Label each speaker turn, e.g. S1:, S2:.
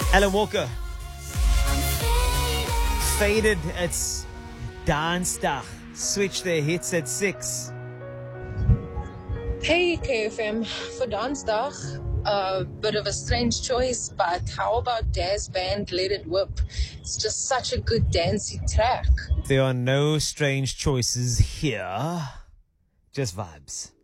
S1: Alan Walker. Faded. It's Dansdag. Switch their hits at 6.
S2: Hey KFM, for Dansdag, a bit of a strange choice, but how about Daz's band Let It Whip? It's just such a good dancey track.
S1: There are no strange choices here. Just vibes.